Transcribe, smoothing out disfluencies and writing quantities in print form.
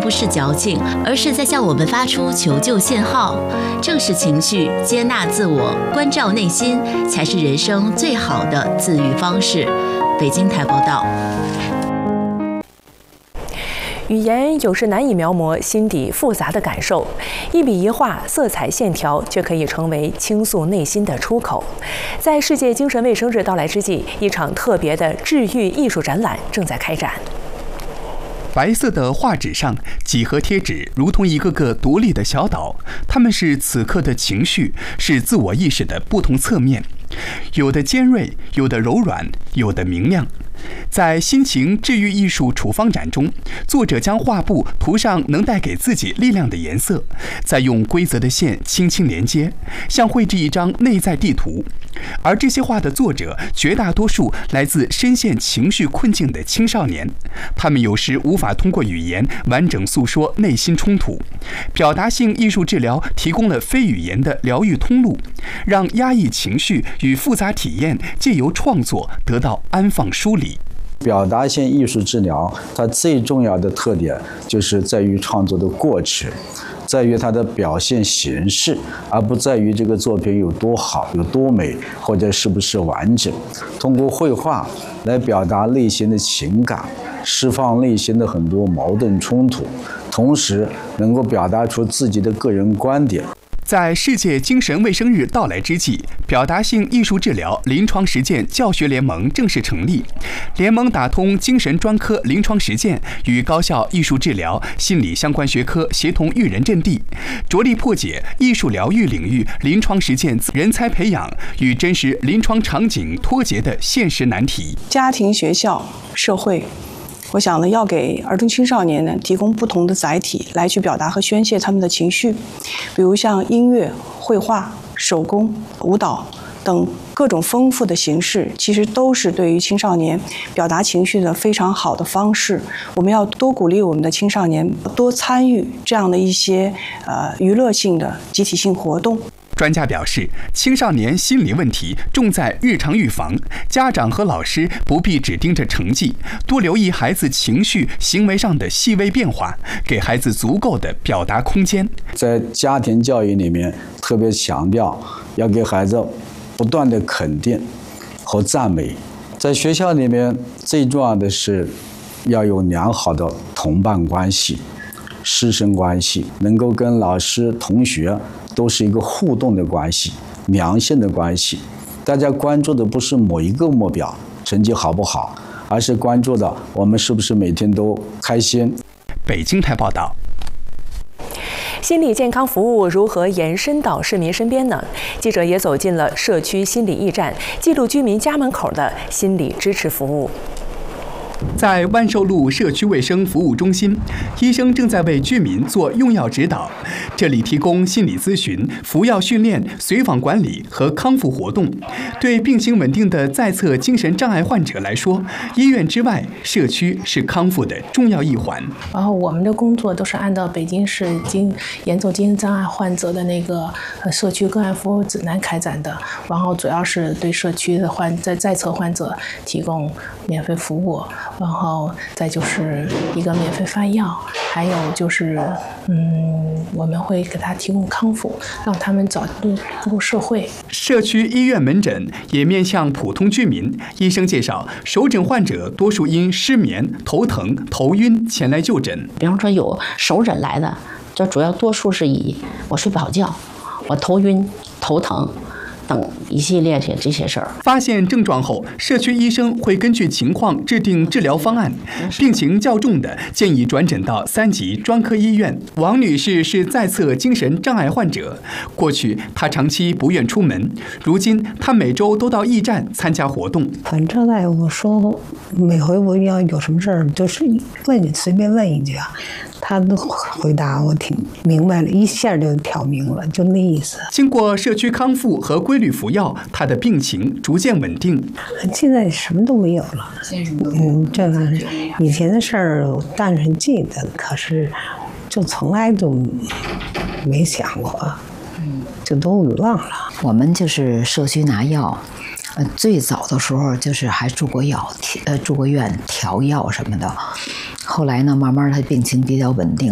不是矫情，而是在向我们发出求救信号。正视情绪，接纳自我，关照内心，才是人生最好的自愈方式。北京台报道。 语言有时难以描摹心底复杂的感受，一笔一画，色彩线条却可以成为倾诉内心的出口。在世界精神卫生日到来之际，一场特别的治愈艺术展览正在开展。 白色的画纸上，几何贴纸如同一个个独立的小岛，它们是此刻的情绪，是自我意识的不同侧面，有的尖锐，有的柔软，有的明亮。在心情治愈艺术处方展中，作者将画布涂上能带给自己力量的颜色，再用规则的线轻轻连接，像绘制一张内在地图。而这些画的作者绝大多数来自深陷情绪困境的青少年，他们有时无法通过语言完整诉说内心冲突。表达性艺术治疗提供了非语言的疗愈通路，让压抑情绪与复杂体验借由创作得到安放梳理。 表达性艺术治疗，它最重要的特点就是在于创作的过程，在于它的表现形式，而不在于这个作品有多好、有多美，或者是不是完整。通过绘画来表达内心的情感，释放内心的很多矛盾冲突，同时能够表达出自己的个人观点。 在世界精神卫生日到来之际，表达性艺术治疗临床实践教学联盟正式成立。联盟打通精神专科临床实践与高校艺术治疗、心理相关学科协同育人阵地，着力破解艺术疗愈领域临床实践人才培养与真实临床场景脱节的现实难题。 家庭、学校、社会，我想呢，要给儿童青少年呢提供不同的载体来去表达和宣泄他们的情绪，比如像音乐、绘画、手工、舞蹈等各种丰富的形式，其实都是对于青少年表达情绪的非常好的方式。我们要多鼓励我们的青少年多参与这样的一些娱乐性的集体性活动。 专家表示，青少年心理问题重在日常预防，家长和老师不必只盯着成绩，多留意孩子情绪、行为上的细微变化，给孩子足够的表达空间。 在家庭教育里面，特别强调要给孩子不断的肯定和赞美。在学校里面，最重要的是要有良好的同伴关系、师生关系，能够跟老师、同学都是一个互动的关系、良性的关系。大家关注的不是某一个目标，成绩好不好，而是关注的我们是不是每天都开心。 北京台报道。 心理健康服务如何延伸到市民身边呢？记者也走进了社区心理驿站，记录居民家门口的心理支持服务。 在万寿路社区卫生服务中心，医生正在为居民做用药指导。这里提供心理咨询、服药训练、随访管理和康复活动。对病情稳定的在册精神障碍患者来说，医院之外，社区是康复的重要一环。 然后我们的工作都是按照北京市严重精神障碍患者的那个社区个案服务指南开展的，然后主要是对社区的在册患者提供免费服务。然后再就是一个免费发药，还有就是我们会给他提供康复，让他们早入社会。 社区医院门诊也面向普通居民。医生介绍，首诊患者多数因失眠、头疼、头晕前来就诊。 比方说有首诊来的，这主要多数是以我睡不好觉、我头晕、头疼等一系列的这些事儿。 发现症状后，社区医生会根据情况制定治疗方案。病情较重的，建议转诊到3级专科医院。王女士是在册精神障碍患者，过去她长期不愿出门，如今她每周都到驿站参加活动。 反正大夫说，每回我要有什么事儿，就是随便问一句啊。他的回答我挺明白了，一下就挑明了，就那意思。 经过社区康复和规律服药，他的病情逐渐稳定。 现在什么都没有了，这个以前的事儿当然记得，可是就从来都没想过，就都忘了。 我们就是社区拿药。最早的时候就是还住过院调药什么的，后来呢，慢慢他病情比较稳定，